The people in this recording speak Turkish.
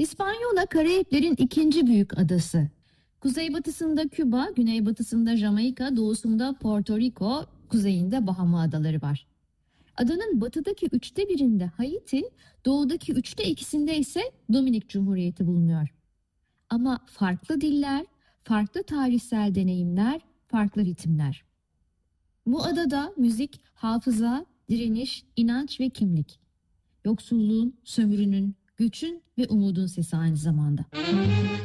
Hispanyola, Karayiplerin ikinci büyük adası. Kuzeybatısında Küba, güneybatısında Jamaika, doğusunda Porto Rico, kuzeyinde Bahama Adaları var. Adanın batıdaki 1/3'ünde Haiti, doğudaki 2/3'ünde ise Dominik Cumhuriyeti bulunuyor. Ama farklı diller, farklı tarihsel deneyimler, farklı ritimler. Bu adada müzik, hafıza, direniş, inanç ve kimlik. Yoksulluğun, sömürünün, göçün ve umudun sesi aynı zamanda.